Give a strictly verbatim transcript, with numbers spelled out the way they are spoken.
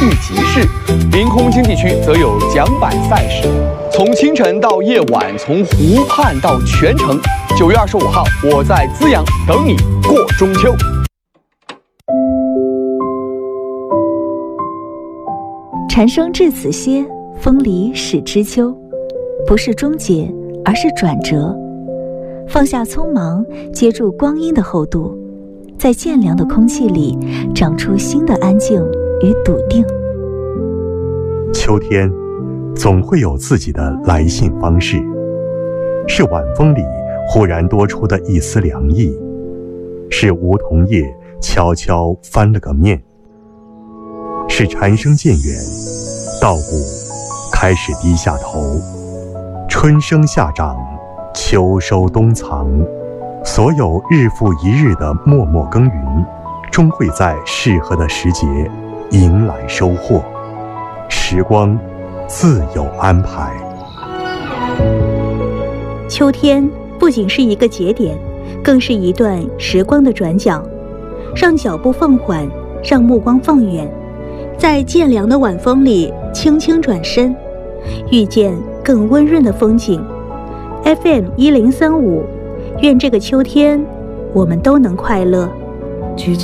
遇集市，临空经济区则有桨板赛事。从清晨到夜晚，从湖畔到全城。九月二十五号，我在资阳等你过中秋。 蝉声至此歇，风里始知秋。不是终结，而是转折。放下匆忙，接住光阴的厚度，在渐凉的空气里长出新的安静与笃定。 秋天总会有自己的来信方式，是晚风里忽然多出的一丝凉意，是梧桐叶悄悄翻了个面，是蝉声渐远，稻谷开始低下头，春生夏长，秋收冬藏，所有日复一日的默默耕耘，终会在适合的时节迎来收获。时光自有安排。 秋天不仅是一个节点，更是一段时光的转角，让脚步放缓，让目光放远，在渐凉的晚风里轻轻转身，遇见更温润的风景。 F M 一零三五，愿这个秋天我们都能快乐。 举